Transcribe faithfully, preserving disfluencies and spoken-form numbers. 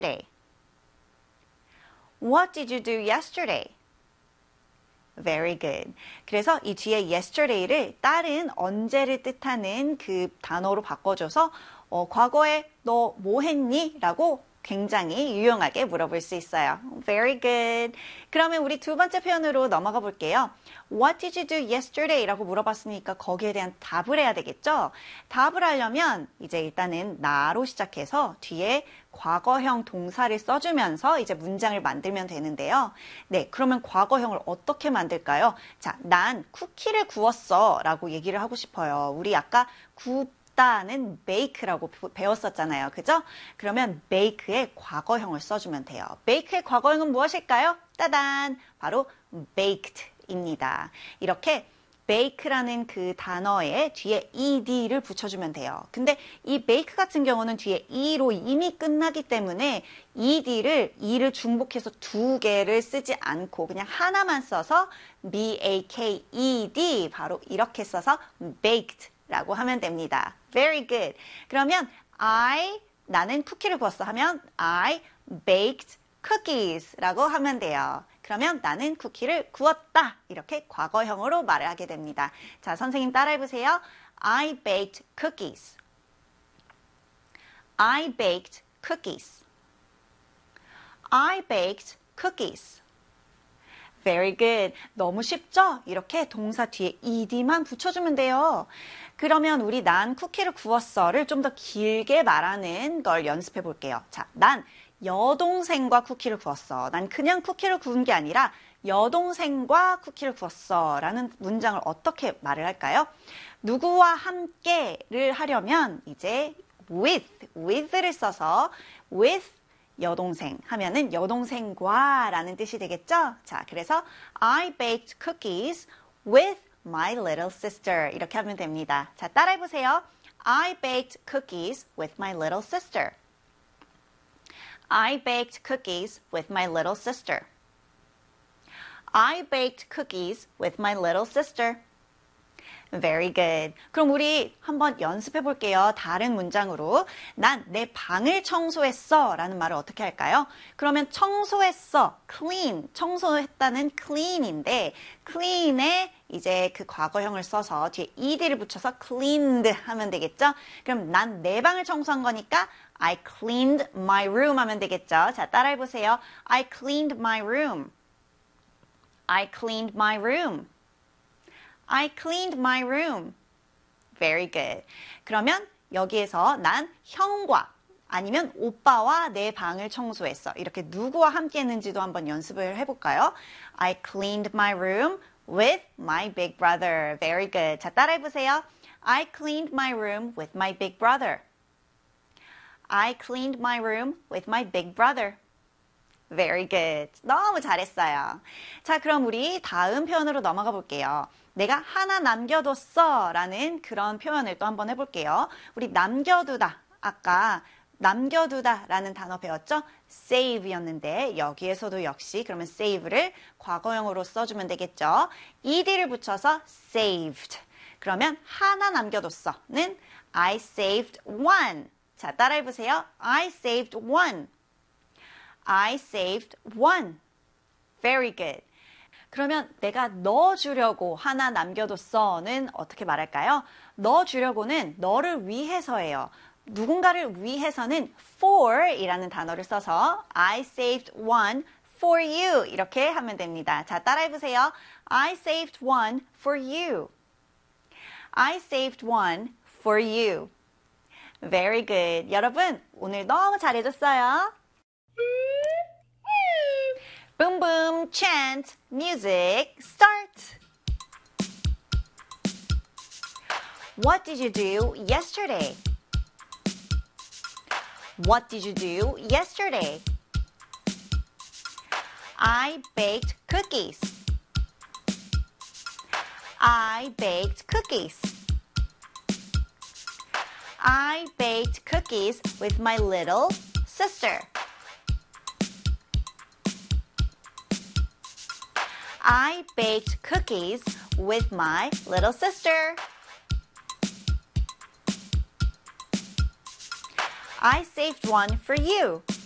yesterday? What did you do yesterday? Very good. 그래서 이 뒤에 yesterday를 다른 언제를 뜻하는 그 단어로 바꿔줘서 어, 과거에 너 뭐 했니? 라고 굉장히 유용하게 물어볼 수 있어요. Very good. 그러면 우리 두 번째 표현으로 넘어가 볼게요. What did you do yesterday? 라고 물어봤으니까 거기에 대한 답을 해야 되겠죠? 답을 하려면 이제 일단은 나로 시작해서 뒤에 과거형 동사를 써주면서 이제 문장을 만들면 되는데요. 네, 그러면 과거형을 어떻게 만들까요? 자, 난 쿠키를 구웠어 라고 얘기를 하고 싶어요. 우리 아까 구 는 bake라고 배웠었잖아요. 그죠? 그러면 bake의 과거형을 써주면 돼요. bake의 과거형은 무엇일까요? 따단! 바로 baked입니다. 이렇게 bake라는 그 단어에 뒤에 ed를 붙여주면 돼요. 근데 이 bake 같은 경우는 뒤에 e로 이미 끝나기 때문에 ed를, e를 중복해서 두 개를 쓰지 않고 그냥 하나만 써서 b-a-k-e-d 바로 이렇게 써서 baked 라고 하면 됩니다. Very good. 그러면 I, 나는 쿠키를 구웠어 하면 I baked cookies 라고 하면 돼요. 그러면 나는 쿠키를 구웠다. 이렇게 과거형으로 말을 하게 됩니다. 자, 선생님 따라해보세요. I baked cookies. I baked cookies. I baked cookies. Very good. 너무 쉽죠? 이렇게 동사 뒤에 ed만 붙여주면 돼요. 그러면 우리 난 쿠키를 구웠어를 좀 더 길게 말하는 걸 연습해 볼게요. 자, 난 여동생과 쿠키를 구웠어. 난 그냥 쿠키를 구운 게 아니라 여동생과 쿠키를 구웠어 라는 문장을 어떻게 말을 할까요? 누구와 함께를 하려면 이제 with, with를 써서 with 여동생 하면은 여동생과 라는 뜻이 되겠죠? 자, 그래서 I baked cookies with my little sister 이렇게 하면 됩니다. 자, 따라해보세요. I baked cookies with my little sister. I baked cookies with my little sister. I baked cookies with my little sister. Very good. 그럼 우리 한번 연습해 볼게요. 다른 문장으로. 난 내 방을 청소했어 라는 말을 어떻게 할까요? 그러면 청소했어, clean, 청소했다는 clean인데 clean에 이제 그 과거형을 써서 뒤에 ed를 붙여서 cleaned 하면 되겠죠? 그럼 난 내 방을 청소한 거니까 I cleaned my room 하면 되겠죠? 자, 따라해 보세요. I cleaned my room. I cleaned my room. I cleaned my room. Very good. 그러면 여기에서 난 형과 아니면 오빠와 내 방을 청소했어. 이렇게 누구와 함께 했는지도 한번 연습을 해볼까요? I cleaned my room with my big brother. Very good. 자, 따라해보세요. I cleaned my room with my big brother. I cleaned my room with my big brother. Very good. 너무 잘했어요. 자, 그럼 우리 다음 표현으로 넘어가 볼게요. 내가 하나 남겨뒀어 라는 그런 표현을 또 한번 해볼게요. 우리 남겨두다. 아까 남겨두다 라는 단어 배웠죠? save였는데 여기에서도 역시 그러면 save를 과거형으로 써주면 되겠죠? ed를 붙여서 saved. 그러면 하나 남겨뒀어는 I saved one. 자, 따라해보세요. I saved one. I saved one. Very good. 그러면 내가 넣어주려고 하나 남겨뒀어는 어떻게 말할까요? 넣어주려고는 너를 위해서예요. 누군가를 위해서는 for 이라는 단어를 써서 I saved one for you 이렇게 하면 됩니다. 자, 따라해보세요. I saved one for you. I saved one for you. Very good. 여러분, 오늘 너무 잘해줬어요. Boom boom chant music start. What did you do yesterday? What did you do yesterday? I baked cookies. I baked cookies. I baked cookies with my little sister. I baked cookies with my little sister. I saved one for you.